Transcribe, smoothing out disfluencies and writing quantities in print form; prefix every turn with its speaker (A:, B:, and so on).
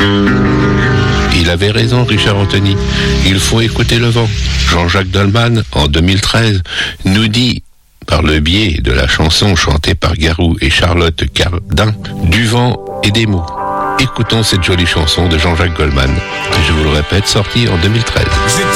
A: Il avait raison, Richard Anthony. Il faut écouter le vent. Jean-Jacques Goldman, en 2013, nous dit, par le biais de la chanson chantée par Garou et Charlotte Cardin, du vent et des mots. Écoutons cette jolie chanson de Jean-Jacques Goldman, que je vous le répète, sortie en 2013.